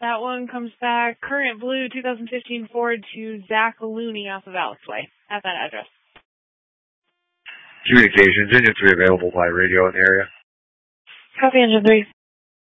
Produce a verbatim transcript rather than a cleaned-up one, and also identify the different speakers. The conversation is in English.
Speaker 1: That one comes back, current blue two thousand fifteen Ford to Zach Looney off of Alex Way at that address.
Speaker 2: Communications, engine three available by radio in the area.
Speaker 1: Copy, engine three.